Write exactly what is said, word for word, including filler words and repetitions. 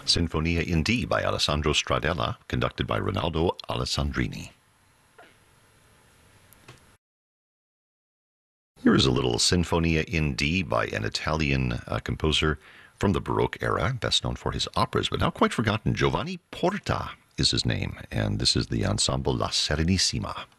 Sinfonia in D by Alessandro Stradella, conducted by Ronaldo Alessandrini. Here is a little Sinfonia in D by an Italian uh, composer from the Baroque era, best known for his operas, but now quite forgotten. Giovanni Porta is his name, and this is the ensemble La Serenissima.